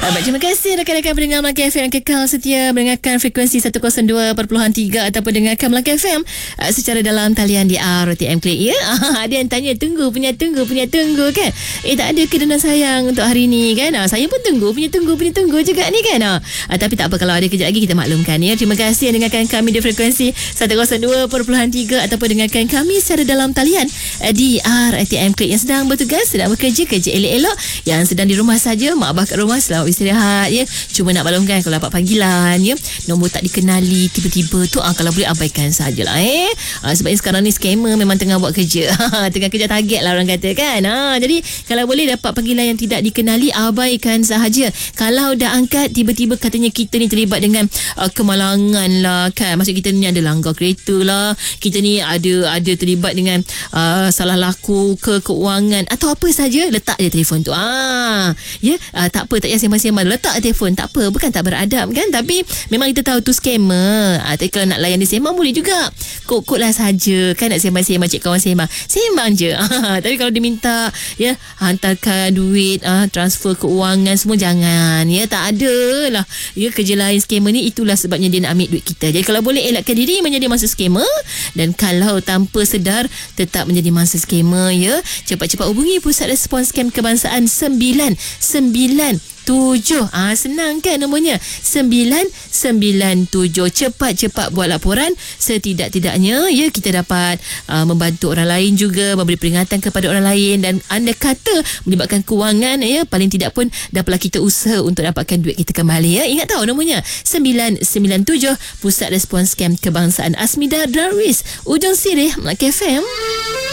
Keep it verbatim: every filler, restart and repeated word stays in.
Uh, baik, terima kasih rakan-rakan pendengar Melaka F M yang kekal setia mendengarkan frekuensi seratus dua perpuluhan tiga ataupun dengarkan Melaka F M uh, secara dalam talian di R T M Klik. Ya, ada yang tanya tunggu punya tunggu punya tunggu kan. Eh, tak ada ke dan sayang untuk hari ni kan. Uh, saya pun tunggu punya tunggu punya tunggu juga ni kan. Uh, uh, tapi tak apa, kalau ada kejap lagi kita maklumkan ya. Terima kasih yang dengarkan kami di frekuensi seratus dua perpuluhan tiga ataupun dengarkan kami secara dalam talian uh, di R T M Klik, yang sedang bertugas, sedang bekerja, kerja elok-elok, yang sedang di rumah saja, mak abah kat rumah selamat istirahat ya. Cuma nak maklumkan kalau dapat panggilan ya, nombor tak dikenali tiba-tiba tu, ah, kalau boleh abaikan sajalah eh. Ah, sebab sekarang ni scammer memang tengah buat kerja. Tengah kerja target lah orang kata kan. Ah, jadi kalau boleh dapat panggilan yang tidak dikenali, abaikan sahaja. Kalau dah angkat tiba-tiba katanya kita ni terlibat dengan uh, kemalangan lah kan. Maksud kita ni ada langgar kereta lah, kita ni ada ada terlibat dengan uh, salah laku ke keuangan atau apa saja, letak je telefon tu. Ah, ya, uh, tak apa, tak payah sembang-sembang, letak telefon, tak apa, bukan tak beradab kan, tapi memang kita tahu tu scammer. Ah, tapi kalau nak layan dia sembang boleh juga, kod-kod lah saja kan, nak sembang-sembang, cik kawan sembang sembang je. Ah, tapi kalau dia minta ya hantarkan duit, ah, transfer keuangan semua, jangan ya, tak ada lah ya kerja lain scammer ni. Itulah sebabnya dia nak ambil duit kita. Jadi kalau boleh elakkan diri menjadi mangsa scammer, dan kalau tanpa sedar tetap menjadi mangsa scammer ya, cepat-cepat hubungi Pusat Respons Scam Kebangsaan sembilan sembilan tujuh. Ah, senang kan nombornya, sembilan sembilan tujuh. Cepat-cepat buat laporan, setidak-tidaknya ya kita dapat uh, membantu orang lain juga, memberi peringatan kepada orang lain, dan anda kata melibatkan kewangan ya, paling tidak pun dapatlah kita usaha untuk dapatkan duit kita kembali ya. Ingat tahu nombornya sembilan sembilan tujuh. Pusat Respons Scam Kebangsaan. Asmida Darwis, Ujung Sirih, Melaka F M.